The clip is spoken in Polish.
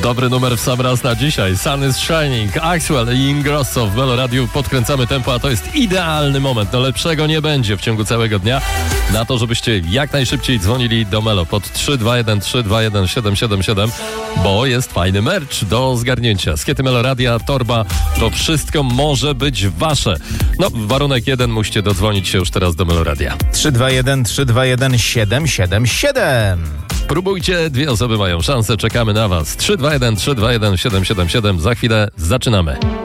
Dobry numer w sam raz na dzisiaj. Sun is Shining, Axwell i Ingrosso w Melo Radiu. Podkręcamy tempo, a to jest idealny moment. No lepszego nie będzie w ciągu całego dnia na to, żebyście jak najszybciej dzwonili do Melo pod 321 321 777, bo jest fajny merch do zgarnięcia. Skiety Melo Radia, torba, to wszystko może być wasze. No, warunek jeden, musicie dodzwonić się już teraz do Melo Radia. 321 321 777. Próbujcie, 2 osoby mają szansę, czekamy na was. 321 321 777, za chwilę zaczynamy.